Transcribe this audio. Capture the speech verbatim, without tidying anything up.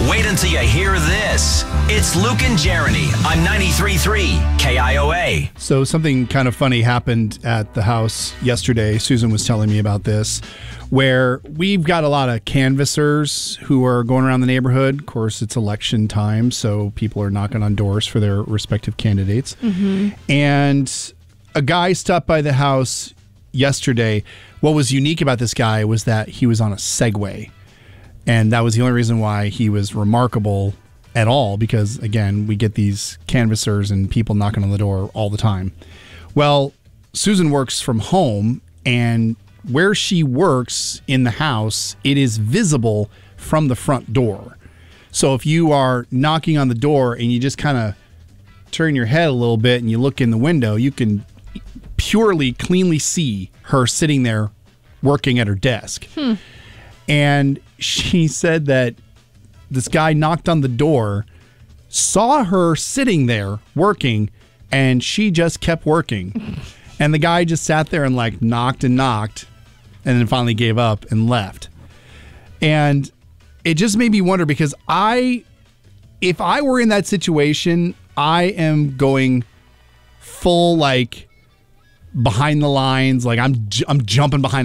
Wait until you hear this. It's Luke and Jeremy on ninety-three point three K I O A. So something kind of funny happened at the house yesterday. Susan was telling me about this, where we've got a lot of canvassers who are going around the neighborhood. Of course, it's election time, so people are knocking on doors for their respective candidates. Mm-hmm. And a guy stopped by the house yesterday. What was unique about this guy was that he was on a Segway. And that was the only reason why he was remarkable at all, because, again, we get these canvassers and people knocking on the door all the time. Well, Susan works from home, and where she works in the house, it is visible from the front door. So if you are knocking on the door and you just kind of turn your head a little bit and you look in the window, you can purely, cleanly see her sitting there working at her desk. Hmm. And she said that this guy knocked on the door, saw her sitting there working, and she just kept working. And the guy just sat there and like knocked and knocked and then finally gave up and left. And it just made me wonder, because I, if I were in that situation, I am going full like behind the lines, like I'm I'm jumping behind